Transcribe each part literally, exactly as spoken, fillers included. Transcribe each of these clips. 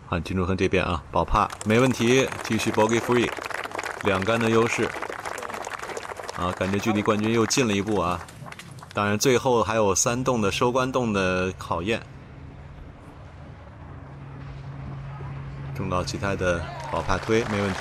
啊，金柱亨这边啊，保帕没问题，继续 bogey free， 两杆的优势。啊，感觉距离冠军又近了一步啊！当然，最后还有三洞的收官洞的考验。中岛启太的保帕推没问题。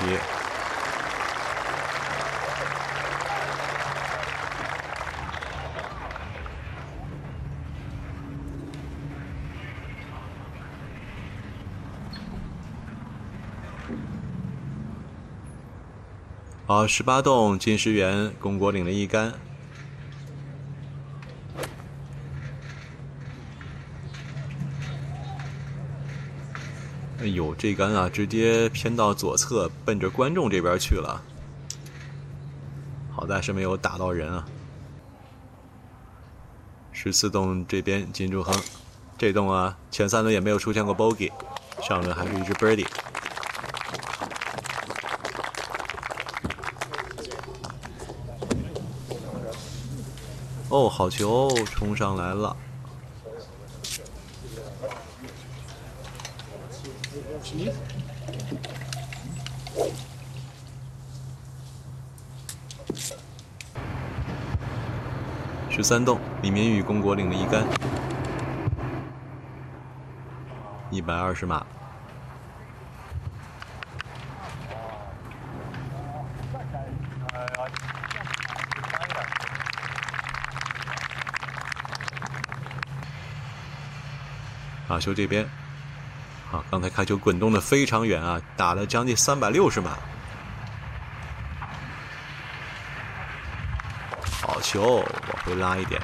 好，十八洞金石元龚国领了一杆。哎呦，这杆啊，直接偏到左侧，奔着观众这边去了。好在是没有打到人啊。十四洞这边金柱亨，这洞啊，前三轮也没有出现过 bogey， 上轮还是一只 birdie。哦，好球，冲上来了。十三洞，李明宇龚国领了一杆，一百二十码。马修这边，啊，刚才开球滚动的非常远啊，打了将近三百六十码。好球，往回拉一点。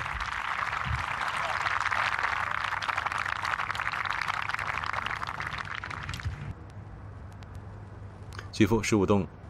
继父十五洞